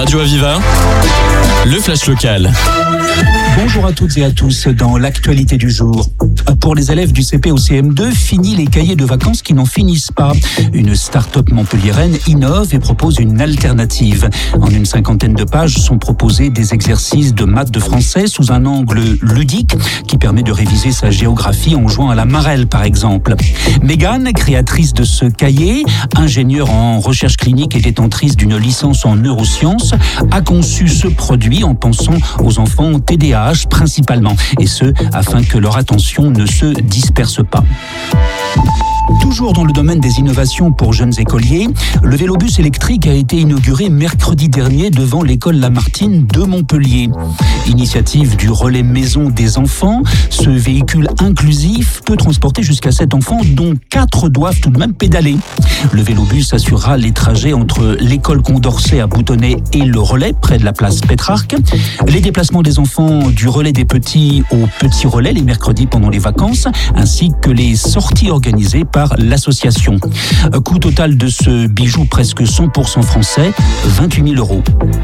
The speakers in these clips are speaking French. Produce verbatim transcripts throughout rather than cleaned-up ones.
Radio Aviva, le flash local. Bonjour à toutes et à tous. Dans l'actualité du jour, pour les élèves du C P au C M deux, fini les cahiers de vacances qui n'en finissent pas. Une start-up montpelliéraine innove et propose une alternative. En une cinquantaine de pages sont proposés des exercices de maths de français sous un angle ludique qui permet de réviser sa géographie en jouant à la marelle par exemple. Mégane, créatrice de ce cahier, ingénieure en recherche clinique et détentrice d'une licence en neurosciences, a conçu ce produit en pensant aux enfants T D A H principalement, et ce, afin que leur attention ne se disperse pas. Toujours dans le domaine des innovations pour jeunes écoliers, le vélobus électrique a été inauguré mercredi dernier devant l'école Lamartine de Montpellier. Initiative du relais maison des enfants, ce véhicule inclusif peut transporter jusqu'à sept enfants, dont quatre doivent tout de même pédaler. Le vélobus assurera les trajets entre l'école Condorcet à Boutonnet et le relais, près de la place Pétrarque. Les déplacements des enfants du relais des petits au petit relais les mercredis pendant les vacances, ainsi que les sorties organisées par l'association. Coût total de ce bijou presque cent pour cent français, vingt-huit mille euros.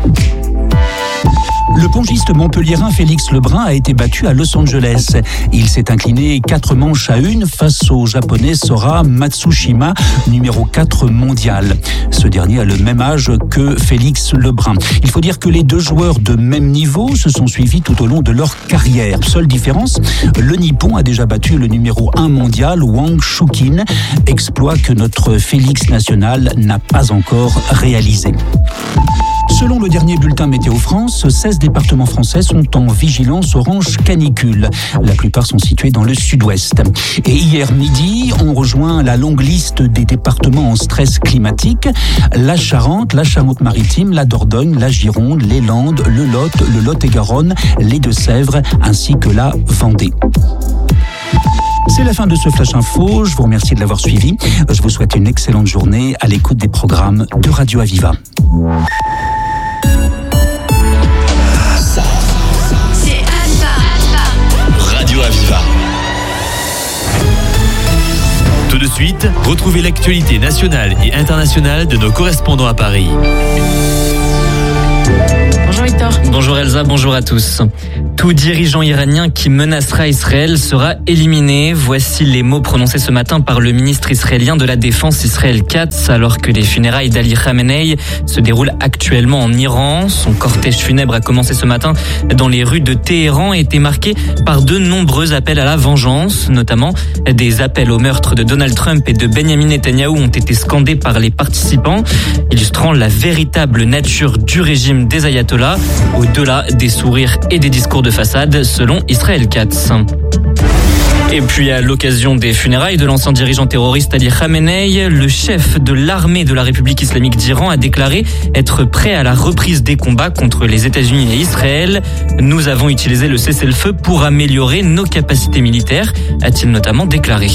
Le pongiste montpelliérain Félix Lebrun a été battu à Los Angeles. Il s'est incliné quatre manches à une face au japonais Sora Matsushima, numéro quatre mondial. Ce dernier a le même âge que Félix Lebrun. Il faut dire que les deux joueurs de même niveau se sont suivis tout au long de leur carrière. Seule différence, le Nippon a déjà battu le numéro un mondial Wang Shukin, exploit que notre Félix national n'a pas encore réalisé. Selon le dernier bulletin Météo France, seize départements français sont en vigilance orange canicule. La plupart sont situés dans le sud-ouest. Et hier midi, on rejoint la longue liste des départements en stress climatique. La Charente, la Charente-Maritime, la Dordogne, la Gironde, les Landes, le Lot, le Lot-et-Garonne, les Deux-Sèvres ainsi que la Vendée. C'est la fin de ce Flash Info. Je vous remercie de l'avoir suivi. Je vous souhaite une excellente journée à l'écoute des programmes de Radio Aviva. Radio Aviva. Tout de suite, retrouvez l'actualité nationale et internationale de nos correspondants à Paris. Bonjour Victor. Bonjour Elsa, bonjour à tous. Tout dirigeant iranien qui menacera Israël sera éliminé. Voici les mots prononcés ce matin par le ministre israélien de la Défense Israël Katz, alors que les funérailles d'Ali Khamenei se déroulent actuellement en Iran. Son cortège funèbre a commencé ce matin dans les rues de Téhéran et été marqué par de nombreux appels à la vengeance, notamment des appels au meurtre de Donald Trump et de Benjamin Netanyahou ont été scandés par les participants, illustrant la véritable nature du régime des ayatollahs, au-delà des sourires et des discours de façade, selon Israël Katz. Et puis à l'occasion des funérailles de l'ancien dirigeant terroriste Ali Khamenei, le chef de l'armée de la République islamique d'Iran a déclaré être prêt à la reprise des combats contre les États-Unis et Israël. Nous avons utilisé le cessez-le-feu pour améliorer nos capacités militaires, a-t-il notamment déclaré.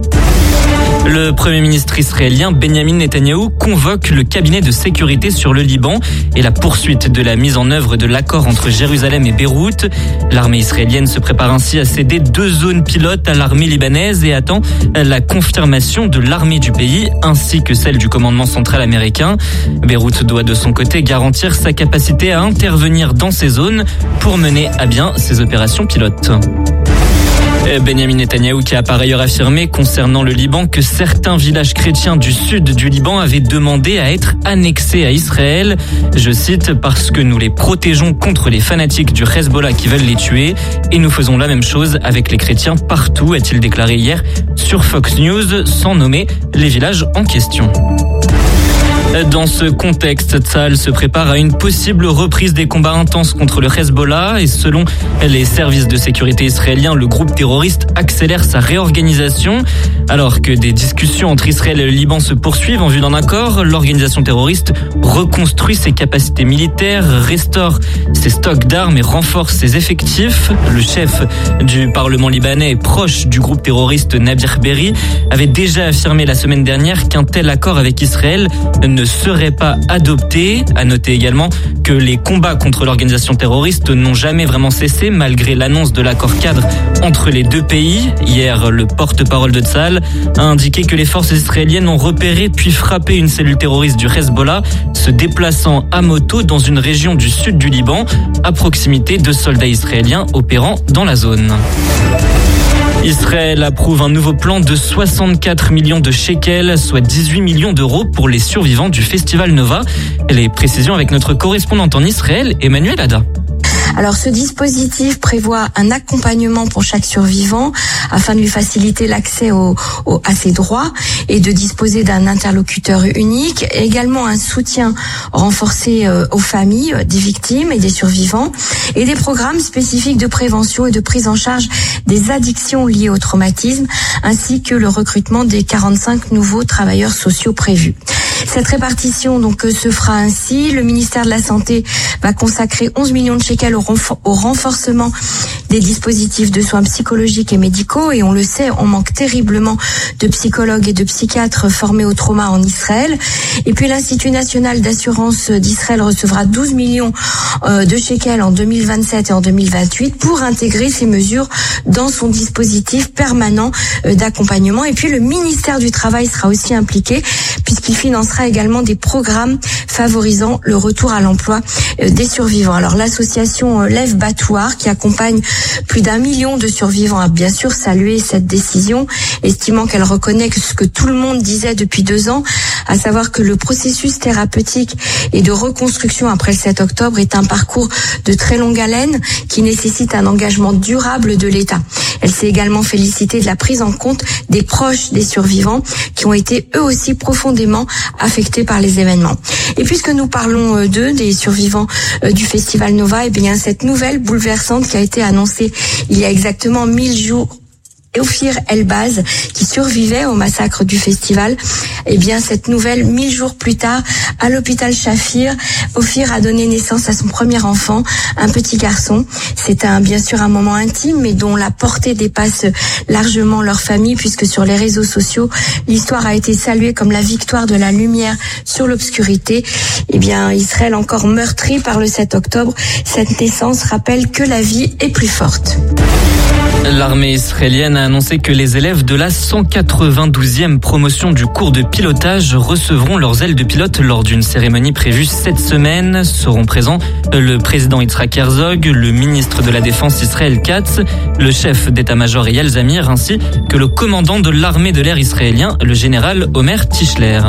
Le Premier ministre israélien Benjamin Netanyahou convoque le cabinet de sécurité sur le Liban et la poursuite de la mise en œuvre de l'accord entre Jérusalem et Beyrouth. L'armée israélienne se prépare ainsi à céder deux zones pilotes à l'armée libanaise et attend la confirmation de l'armée du pays ainsi que celle du commandement central américain. Beyrouth doit de son côté garantir sa capacité à intervenir dans ces zones pour mener à bien ses opérations pilotes. Benjamin Netanyahou qui a par ailleurs affirmé concernant le Liban que certains villages chrétiens du sud du Liban avaient demandé à être annexés à Israël. Je cite, parce que nous les protégeons contre les fanatiques du Hezbollah qui veulent les tuer et nous faisons la même chose avec les chrétiens partout, a-t-il déclaré hier sur Fox News sans nommer les villages en question. Dans ce contexte, Tsahal se prépare à une possible reprise des combats intenses contre le Hezbollah et selon les services de sécurité israéliens, le groupe terroriste accélère sa réorganisation. Alors que des discussions entre Israël et le Liban se poursuivent en vue d'un accord, l'organisation terroriste reconstruit ses capacités militaires, restaure ses stocks d'armes et renforce ses effectifs. Le chef du Parlement libanais, proche du groupe terroriste Nabih Berri, avait déjà affirmé la semaine dernière qu'un tel accord avec Israël ne ne serait pas adopté. À noter également que les combats contre l'organisation terroriste n'ont jamais vraiment cessé malgré l'annonce de l'accord cadre entre les deux pays. Hier, le porte-parole de Tsahal a indiqué que les forces israéliennes ont repéré puis frappé une cellule terroriste du Hezbollah se déplaçant à moto dans une région du sud du Liban à proximité de soldats israéliens opérant dans la zone. Israël approuve un nouveau plan de soixante-quatre millions de shekels, soit dix-huit millions d'euros pour les survivants du Festival Nova. Les précisions avec notre correspondante en Israël, Emmanuel Ada. Alors ce dispositif prévoit un accompagnement pour chaque survivant afin de lui faciliter l'accès au, au, à ses droits et de disposer d'un interlocuteur unique. Également un soutien renforcé euh, aux familles des victimes et des survivants et des programmes spécifiques de prévention et de prise en charge des addictions liées au traumatisme ainsi que le recrutement des quarante-cinq nouveaux travailleurs sociaux prévus. Cette répartition donc se fera ainsi. Le ministère de la Santé va consacrer onze millions de shekels au, renfor- au renforcement des dispositifs de soins psychologiques et médicaux. Et on le sait, on manque terriblement de psychologues et de psychiatres formés au trauma en Israël. Et puis l'Institut national d'assurance d'Israël recevra douze millions de shekels en deux mille vingt-sept et en deux mille vingt-huit pour intégrer ces mesures dans son dispositif permanent d'accompagnement. Et puis le ministère du Travail sera aussi impliqué puisqu'il financera également des programmes favorisant le retour à l'emploi des survivants. Alors l'association Lève Batouar, qui accompagne plus d'un million de survivants, a bien sûr salué cette décision, estimant qu'elle reconnaît ce que tout le monde disait depuis deux ans, à savoir que le processus thérapeutique et de reconstruction après le sept octobre est un parcours de très longue haleine qui nécessite un engagement durable de l'État. Elle s'est également félicitée de la prise en compte des proches des survivants qui ont été eux aussi profondément affectés par les événements. Et puisque nous parlons d'eux, des survivants du Festival Nova, et bien cette nouvelle bouleversante qui a été annoncée il y a exactement mille jours, Ophir Elbaz, qui survivait au massacre du festival, eh bien cette nouvelle, mille jours plus tard, à l'hôpital Shafir, Ophir a donné naissance à son premier enfant, un petit garçon. C'est un, bien sûr un moment intime, mais dont la portée dépasse largement leur famille, puisque sur les réseaux sociaux, l'histoire a été saluée comme la victoire de la lumière sur l'obscurité. Eh bien, Israël encore meurtri par le sept octobre, cette naissance rappelle que la vie est plus forte. L'armée israélienne a annoncé que les élèves de la cent quatre-vingt-douzième promotion du cours de pilotage recevront leurs ailes de pilote lors d'une cérémonie prévue cette semaine. Seront présents le président Yitzhak Herzog, le ministre de la Défense Israël Katz, le chef d'état-major Eyal Zamir ainsi que le commandant de l'armée de l'air israélien, le général Omer Tischler.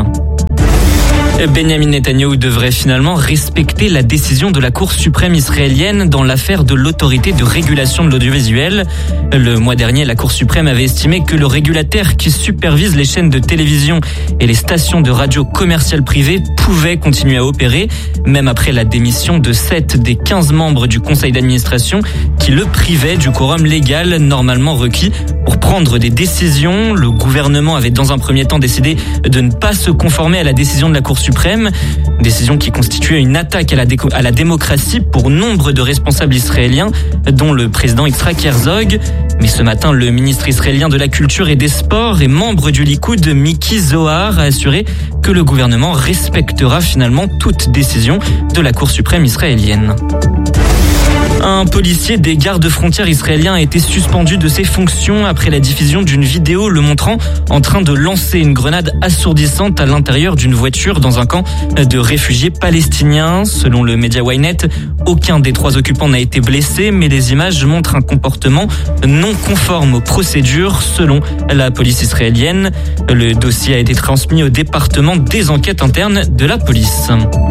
Benjamin Netanyahou devrait finalement respecter la décision de la Cour suprême israélienne dans l'affaire de l'autorité de régulation de l'audiovisuel. Le mois dernier, la Cour suprême avait estimé que le régulateur qui supervise les chaînes de télévision et les stations de radio commerciales privées pouvait continuer à opérer, même après la démission de sept des quinze membres du conseil d'administration qui le privaient du quorum légal normalement requis pour prendre des décisions. Le gouvernement avait dans un premier temps décidé de ne pas se conformer à la décision de la Cour suprême, décision qui constituait une attaque à la, déco- à la démocratie pour nombre de responsables israéliens, dont le président Yitzhak Herzog. Mais ce matin, le ministre israélien de la Culture et des Sports et membre du Likoud, Miki Zohar, a assuré que le gouvernement respectera finalement toute décision de la Cour suprême israélienne. Un policier des gardes-frontières israéliens a été suspendu de ses fonctions après la diffusion d'une vidéo le montrant en train de lancer une grenade assourdissante à l'intérieur d'une voiture dans un camp de réfugiés palestiniens. Selon le média Ynet, aucun des trois occupants n'a été blessé, mais les images montrent un comportement non conforme aux procédures selon la police israélienne. Le dossier a été transmis au département des enquêtes internes de la police.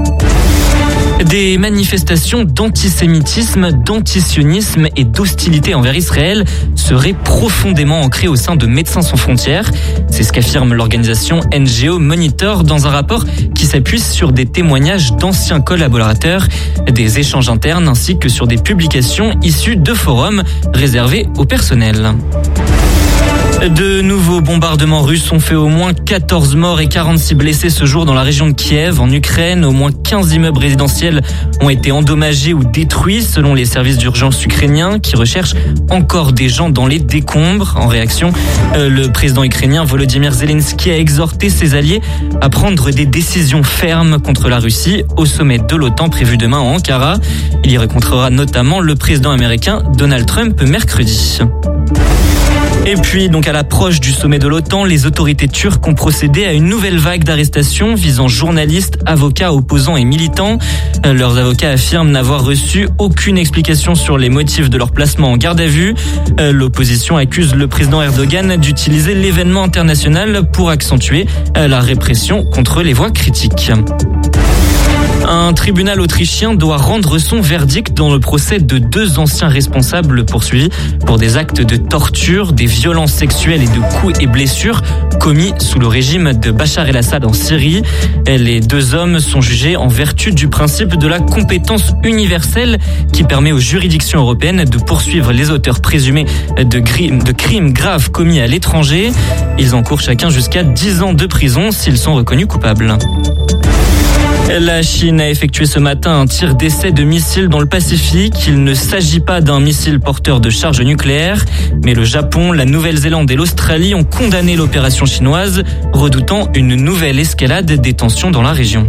Des manifestations d'antisémitisme, d'antisionisme et d'hostilité envers Israël seraient profondément ancrées au sein de Médecins sans frontières. C'est ce qu'affirme l'organisation N G O Monitor dans un rapport qui s'appuie sur des témoignages d'anciens collaborateurs, des échanges internes ainsi que sur des publications issues de forums réservés au personnel. De nouveaux bombardements russes ont fait au moins quatorze morts et quarante-six blessés ce jour dans la région de Kiev. En Ukraine, au moins quinze immeubles résidentiels ont été endommagés ou détruits selon les services d'urgence ukrainiens qui recherchent encore des gens dans les décombres. En réaction, le président ukrainien Volodymyr Zelensky a exhorté ses alliés à prendre des décisions fermes contre la Russie au sommet de l'OTAN prévu demain à Ankara. Il y rencontrera notamment le président américain Donald Trump mercredi. Et puis, donc à l'approche du sommet de l'OTAN, les autorités turques ont procédé à une nouvelle vague d'arrestations visant journalistes, avocats, opposants et militants. Leurs avocats affirment n'avoir reçu aucune explication sur les motifs de leur placement en garde à vue. L'opposition accuse le président Erdogan d'utiliser l'événement international pour accentuer la répression contre les voix critiques. Un tribunal autrichien doit rendre son verdict dans le procès de deux anciens responsables poursuivis pour des actes de torture, des violences sexuelles et de coups et blessures commis sous le régime de Bachar el-Assad en Syrie. Les deux hommes sont jugés en vertu du principe de la compétence universelle qui permet aux juridictions européennes de poursuivre les auteurs présumés de, gri- de crimes graves commis à l'étranger. Ils encourent chacun jusqu'à dix ans de prison s'ils sont reconnus coupables. La Chine a effectué ce matin un tir d'essai de missile dans le Pacifique. Il ne s'agit pas d'un missile porteur de charge nucléaire, mais le Japon, la Nouvelle-Zélande et l'Australie ont condamné l'opération chinoise, redoutant une nouvelle escalade des tensions dans la région.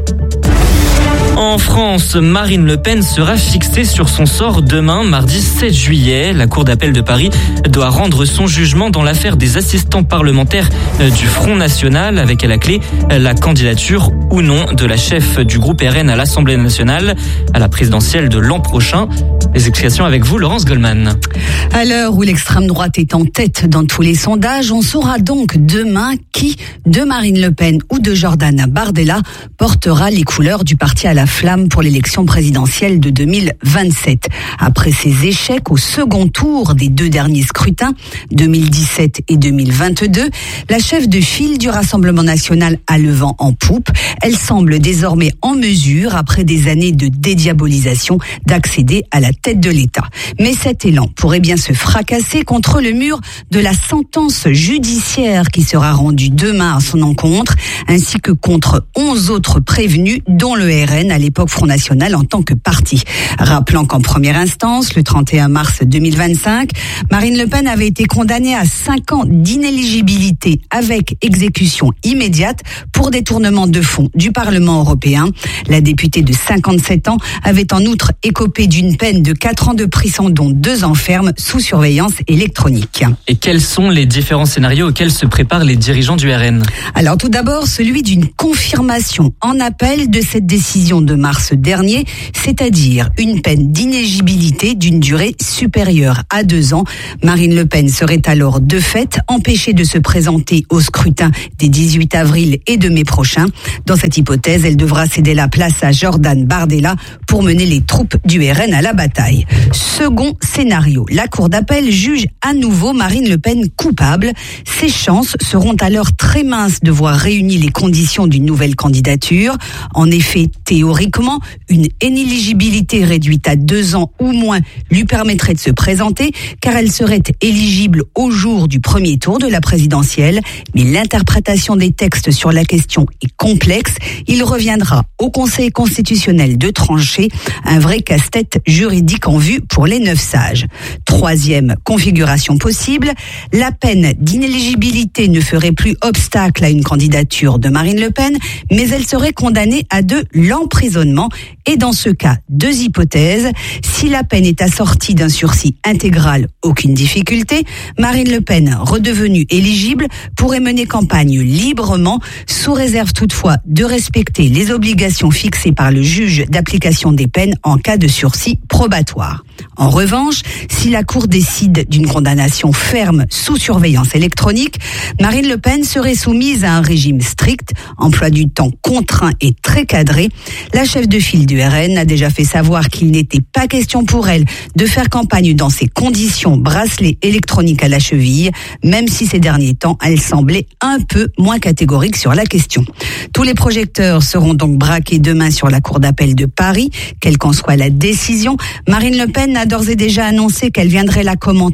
En France, Marine Le Pen sera fixée sur son sort demain, mardi sept juillet. La Cour d'appel de Paris doit rendre son jugement dans l'affaire des assistants parlementaires du Front National, avec à la clé la candidature ou non de la chef du groupe R N à l'Assemblée nationale à la présidentielle de l'an prochain. Les explications avec vous, Laurence Goldman. À l'heure où l'extrême droite est en tête dans tous les sondages, on saura donc demain qui, de Marine Le Pen ou de Jordan Bardella, portera les couleurs du parti à la flamme pour l'élection présidentielle de deux mille vingt-sept. Après ses échecs au second tour des deux derniers scrutins, deux mille dix-sept et deux mille vingt-deux, la chef de file du Rassemblement national a le vent en poupe. Elle semble désormais en mesure, après des années de dédiabolisation, d'accéder à la tête de l'État. Mais cet élan pourrait bien se fracasser contre le mur de la sentence judiciaire qui sera rendue demain à son encontre, ainsi que contre onze autres prévenus, dont le R N à l'époque Front National en tant que parti. Rappelant qu'en première instance, le trente et un mars deux mille vingt-cinq, Marine Le Pen avait été condamnée à cinq ans d'inéligibilité avec exécution immédiate pour détournement de fonds du Parlement européen. La députée de cinquante-sept ans avait en outre écopé d'une peine de quatre ans de prison, dont deux ans ferme sous surveillance électronique. Et quels sont les différents scénarios auxquels se préparent les dirigeants du R N ? Alors tout d'abord, celui d'une confirmation en appel de cette décision de mars dernier, c'est-à-dire une peine d'inéligibilité d'une durée supérieure à deux ans. Marine Le Pen serait alors de fait empêchée de se présenter au scrutin des dix-huit avril et de mai prochains. Dans cette hypothèse, elle devra céder la place à Jordan Bardella pour mener les troupes du R N à la bataille. Second scénario, la Cour d'appel juge à nouveau Marine Le Pen coupable. Ses chances seront alors très minces de voir réunies les conditions d'une nouvelle candidature. En effet, théoriquement, une inéligibilité réduite à deux ans ou moins lui permettrait de se présenter, car elle serait éligible au jour du premier tour de la présidentielle. Mais l'interprétation des textes sur la question est complexe. Il reviendra au Conseil constitutionnel de trancher, un vrai casse-tête juridique en vue pour les neuf sages. Troisième configuration possible, la peine d'inéligibilité ne ferait plus obstacle à une candidature de Marine Le Pen, mais elle serait condamnée à de l'emprisonnement. Et dans ce cas, deux hypothèses. Si la peine est assortie d'un sursis intégral, aucune difficulté. Marine Le Pen, redevenue éligible, pourrait mener campagne librement, sous réserve toutefois de respecter les obligations fixées par le juge d'application des peines en cas de sursis probatoire. En revanche, si la Cour décide d'une condamnation ferme sous surveillance électronique, Marine Le Pen serait soumise à un régime strict, emploi du temps contraint et très cadré. La chef de file du R N a déjà fait savoir qu'il n'était pas question pour elle de faire campagne dans ces conditions, bracelet électronique à la cheville, même si ces derniers temps, elle semblait un peu moins catégorique sur la question. Tous les projecteurs seront donc braqués demain sur la Cour d'appel de Paris, quelle qu'en soit la décision. Marine Le Pen a d'ores et déjà annoncé qu'elle viendrait la commenter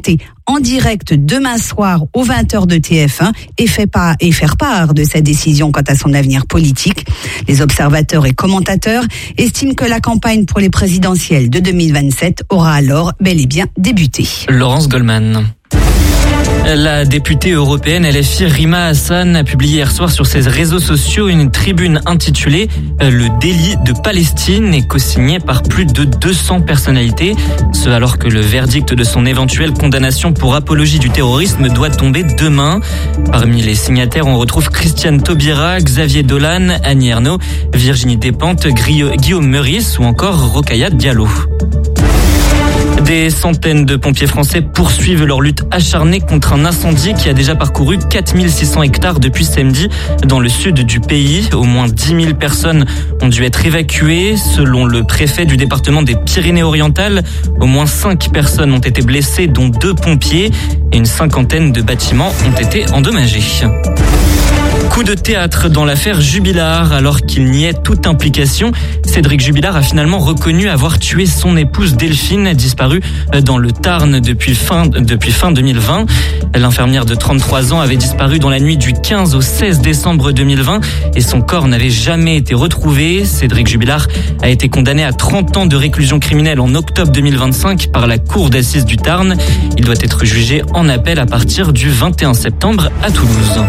en direct demain soir aux vingt heures de T F un et, fait pas, et faire part de sa décision quant à son avenir politique. Les observateurs et commentateurs estiment que la campagne pour les présidentielles de deux mille vingt-sept aura alors bel et bien débuté. Laurence Goldman. La députée européenne L F I Rima Hassan a publié hier soir sur ses réseaux sociaux une tribune intitulée « Le délit de Palestine » et co-signée par plus de deux cents personnalités. Ce alors que le verdict de son éventuelle condamnation pour apologie du terrorisme doit tomber demain. Parmi les signataires, on retrouve Christiane Taubira, Xavier Dolan, Annie Ernaux, Virginie Despentes, Guillaume Meurice ou encore Rokhaya Diallo. Des centaines de pompiers français poursuivent leur lutte acharnée contre un incendie qui a déjà parcouru quatre mille six cents hectares depuis samedi dans le sud du pays. Au moins dix mille personnes ont dû être évacuées. Selon le préfet du département des Pyrénées-Orientales, au moins cinq personnes ont été blessées, dont deux pompiers, et une cinquantaine de bâtiments ont été endommagés. Coup de théâtre dans l'affaire Jubilard. Alors qu'il niait toute implication, Cédric Jubilard a finalement reconnu avoir tué son épouse Delphine, disparue dans le Tarn depuis fin, depuis fin deux mille vingt. L'infirmière de trente-trois ans avait disparu dans la nuit du quinze au seize décembre deux mille vingt et son corps n'avait jamais été retrouvé. Cédric Jubilard a été condamné à trente ans de réclusion criminelle en octobre deux mille vingt-cinq par la cour d'assises du Tarn. Il doit être jugé en appel à partir du vingt et un septembre à Toulouse.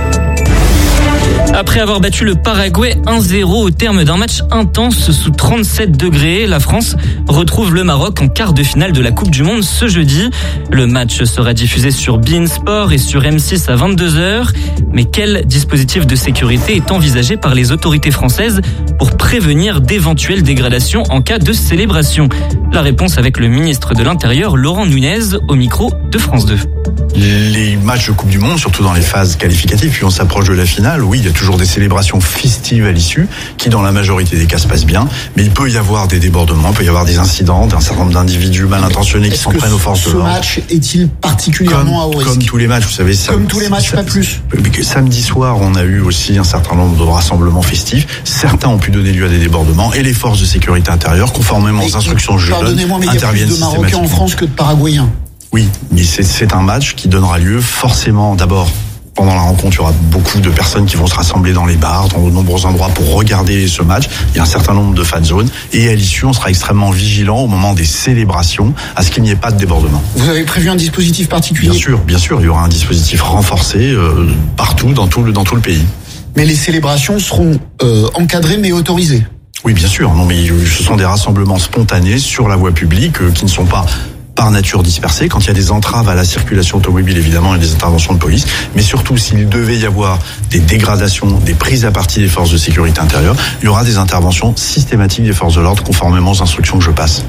Après avoir battu le Paraguay un zéro au terme d'un match intense sous trente-sept degrés, la France retrouve le Maroc en quart de finale de la Coupe du Monde ce jeudi. Le match sera diffusé sur beIN Sport et sur M six à vingt-deux heures. Mais quel dispositif de sécurité est envisagé par les autorités françaises pour prévenir d'éventuelles dégradations en cas de célébration? La réponse avec le ministre de l'Intérieur, Laurent Nunez, au micro de France deux. Les matchs de Coupe du Monde, surtout dans les phases qualificatives, puis on s'approche de la finale, oui, il y a toujours des célébrations festives à l'issue, qui dans la majorité des cas se passent bien, mais il peut y avoir des débordements, il peut y avoir des incidents, d'un certain nombre d'individus mal intentionnés qui s'en prennent aux forces de l'ordre. Ce match est-il particulièrement à haut risque? Comme tous les matchs, vous savez. Comme tous les matchs, pas plus. Samedi soir, on a eu aussi un certain nombre de rassemblements festifs. Certains ont pu donner lieu à des débordements, et les forces de sécurité intérieure, conformément aux instructions que je donne, pardonnez-moi, mais il y a interviennent plus de Marocains en France que de Paraguayens. Oui, mais c'est, c'est un match qui donnera lieu forcément, d'abord, pendant la rencontre, il y aura beaucoup de personnes qui vont se rassembler dans les bars, dans de nombreux endroits pour regarder ce match. Il y a un certain nombre de fan zones. Et à l'issue, on sera extrêmement vigilant au moment des célébrations à ce qu'il n'y ait pas de débordement. Vous avez prévu un dispositif particulier? Bien sûr, bien sûr. Il y aura un dispositif renforcé euh, partout, dans tout, le, dans tout le pays. Mais les célébrations seront euh, encadrées mais autorisées? Oui, bien sûr. Non, mais ce sont des rassemblements spontanés sur la voie publique euh, qui ne sont pas par nature dispersée. Quand il y a des entraves à la circulation automobile, évidemment, il y a des interventions de police. Mais surtout, s'il devait y avoir des dégradations, des prises à partie des forces de sécurité intérieure, il y aura des interventions systématiques des forces de l'ordre conformément aux instructions que je passe.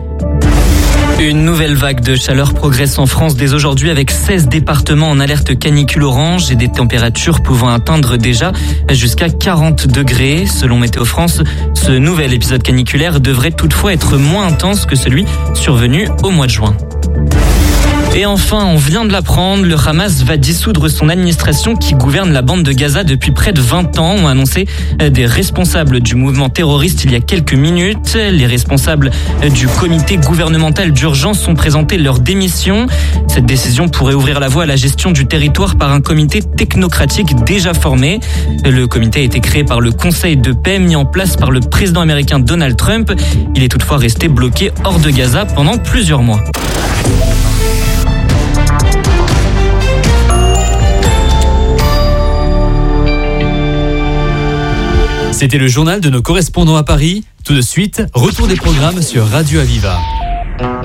Une nouvelle vague de chaleur progresse en France dès aujourd'hui avec seize départements en alerte canicule orange et des températures pouvant atteindre déjà jusqu'à quarante degrés. Selon Météo France, ce nouvel épisode caniculaire devrait toutefois être moins intense que celui survenu au mois de juin. Et enfin, on vient de l'apprendre, le Hamas va dissoudre son administration qui gouverne la bande de Gaza depuis près de vingt ans, ont annoncé des responsables du mouvement terroriste il y a quelques minutes. Les responsables du comité gouvernemental d'urgence ont présenté leur démission. Cette décision pourrait ouvrir la voie à la gestion du territoire par un comité technocratique déjà formé. Le comité a été créé par le Conseil de paix mis en place par le président américain Donald Trump. Il est toutefois resté bloqué hors de Gaza pendant plusieurs mois. C'était le journal de nos correspondants à Paris. Tout de suite, retour des programmes sur Radio Aviva.